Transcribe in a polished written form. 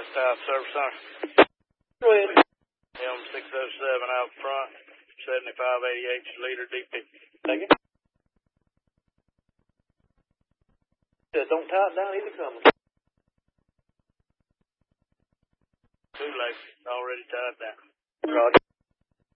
South Service Center. Go ahead. M607 out front, 7588 liter DP. Thank you. Don't tie it down either coming. Too late. Already tied down. Roger.